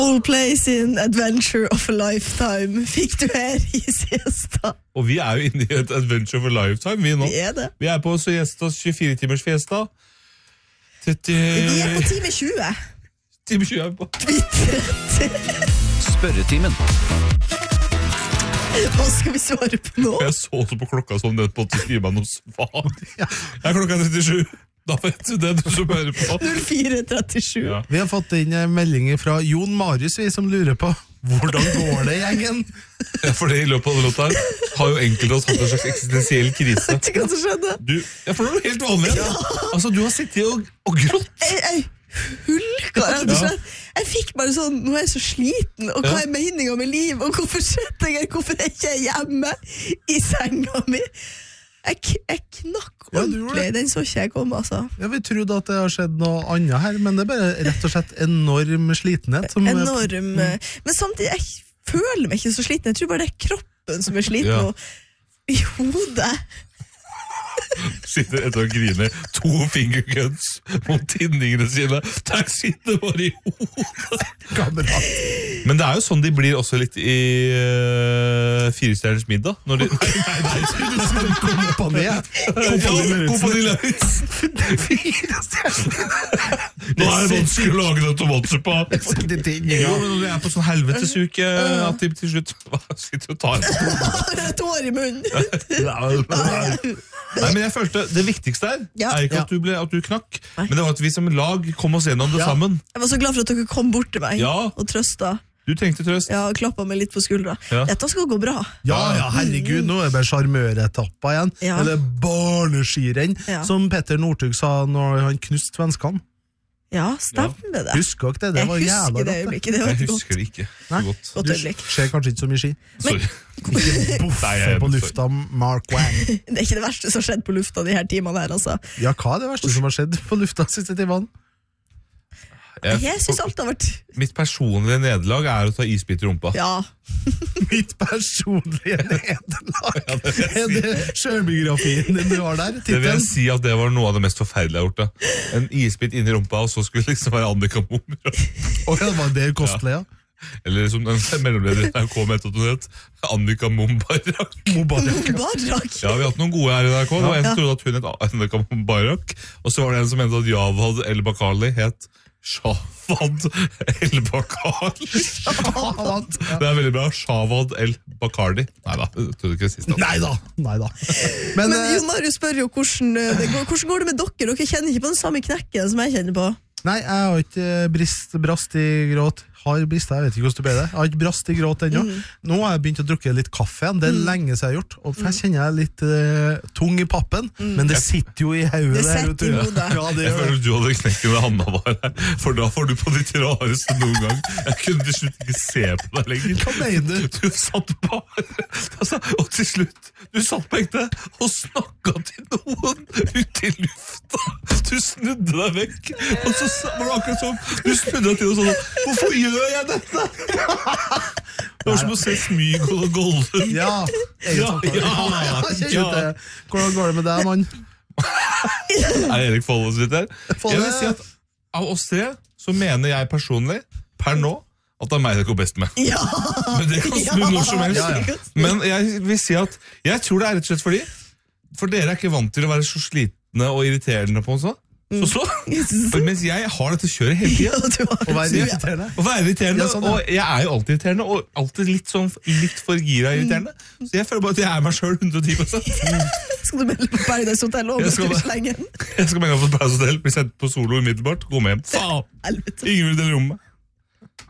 All place in adventure of a lifetime fikk du her I siesta. Og vi jo inne I et adventure of a lifetime, vi nå. Vi det. Vi på Siestas 24-timers fiesta. 30... Vi på time 20. Time 20 vi på. Spørretimen. Hva skal vi svare på nå? Jeg så på klokka som det på å skrive meg noe svar. Klokka 37. Da vet du det du som hører på. 04:37. Ja. Vi har fått inn en melding fra Jon Marius, vi som lurer på hvordan går det gjengen? Ja, for det I løpet av det låta her har jo enkelte av oss hatt en slags eksistensiell krise. Vet du hva som skjedde? Ja, for det var helt vanlig. Ja. Altså, du har sittet og grått. Jeg hulka rett og slett. Jeg fikk bare sånn, nå jeg så sliten, og hva meningen med liv, og hvorfor sitter jeg her, hvorfor ikke jeg hjemme I senga mi? Jeg knakk ordentlig, den så ikke jeg komme, altså. Ja, vi trodde at det har skjedd noe annet her, men det bare rett og slett enorm slitenhet. Enorm, men samtidig, jeg føler meg ikke så sliten, jeg tror bare det kroppen som sliten, og I hodet. Sitter etter å grine 2 fingerguns mot tinningene sine. Der sitter bare I hodet. Kamerat. Men det jo sånn de blir også litt I 4-stjerners middag. Når de... Nei. Kompani. Kompani Lauritz. 4-stjerners middag. Nå det vanskelig å lage den tomatsuppe. Jo, men når de på sånn helvetesuke at de til slutt sitter og tar et år I munnen. Nei, men jeg følte det viktigste ikke at du knakk, men det var at vi som lag kom oss gjennom det sammen. Jeg var så glad for at dere kom bort til meg og trøsta. Du trengte trøst. Ja, og klappet meg litt på skuldra. Dette skal gå bra. Ja, herregud, nå det bare charmøretappa igjen. Eller barneskirenn, som Petter Northug sa når han knuste svenskene. Ja, stemmer det. Husker dere det? Det var jævla godt. Jeg husker det ikke. Godt øyeblikk. Du ser kanskje ikke så mye ski. Sorry. Ikke boffe på lufta, Mark Wang. Det ikke det verste som har skjedd på lufta de her timene her, altså. Ja, hva det verste som har skjedd på lufta de siste timene? Jeg synes alt har vært... Mitt personlige nederlag å ta isbit I rumpa. Ja. Mitt personlige nederlag? Det selvbiografien din du har der? Det vil jeg si at det var noe av det mest forferdelige jeg har gjort. Da. En isbit inn I rumpa, og så skulle det liksom være Annika Mom. Og det var det kostelig, ja. Eller som den mellomleder NRK med at hun het Annika Mubarak. Mubarak? Ja, vi har hatt noen gode her I NRK. Det var en som trodde at hun het Annika Mubarak, og så var det en som mente at Javad El Bakali het Shavad El Bakali. Det veldig bra. Shavad El Bakardi. Neida, jeg trodde ikke det siste. Neida. Men Jon Marius spør jo hvordan går det med dere? Dere kjenner ikke på den samme knekken som jeg kjenner på. Nei, jeg har ikke brast I gråt. Har brist, jeg vet ikke hvordan det ble det. Jeg har ikke brast I gråt ennå. Nå har jeg begynt å drukke litt kaffe igjen. Det lenge siden jeg har gjort. Og jeg kjenner jeg litt tung I pappen. Men det sitter jo I hodet. Det sitter I hodet. Jeg føler du hadde knekken med Hanna var her. For da får du på ditt rareste noen gang. Jeg kunne til slutt ikke se på deg lenger. Hva mener du? Du satt bare altså, og til slutt du satt på ekte og snakket til noen ut I lufta. Du snudde deg vekk. Og så var det akkurat sånn. Du snudde deg til og sånn. Hvorfor gjør jeg dette? Det var som å se Smyg og Golden. Ja. Hvordan går det med deg, mann? Erik Folles litt der? Jeg vil si at av oss 3 så mener jeg personlig per nå at det meg det går best med. Ja. Men det kan snu når som helst. Men jeg vil si at jeg tror det rett og slett fordi for dere ikke vant til å være så slitne og irriterende på en sånn. Så. Mens jeg har dette kjøret hele tiden. Å være irriterende. Å være irriterende, sånn, og jeg jo alltid irriterende, og alltid litt for gira irriterende. Så jeg føler bare at jeg meg selv 110%. Skal du melde på Paradise Hotel og beskrive slengen? Jeg skal melde på Paradise Hotel, bli sendt på solo umiddelbart, gå med hjem. Faen! Ingen vil dele rommet.